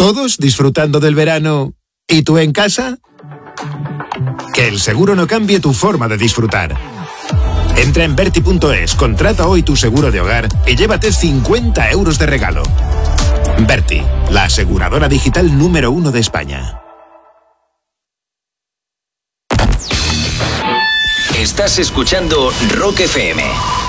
¿Todos disfrutando del verano y tú en casa? Que el seguro no cambie tu forma de disfrutar. Entra en Berti.es, contrata hoy tu seguro de hogar y llévate 50 euros de regalo. Berti, la aseguradora digital número 1 de España. Estás escuchando Rock FM.